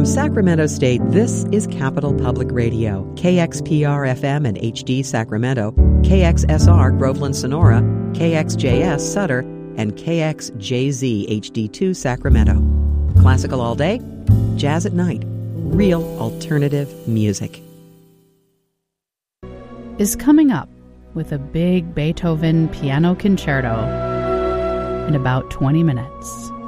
From Sacramento State, this is Capital Public Radio, KXPR-FM and HD Sacramento, KXSR Groveland Sonora, KXJS Sutter, and KXJZ HD2 Sacramento. Classical all day, jazz at night, real alternative music. Is coming up with a big Beethoven piano concerto in about 20 minutes.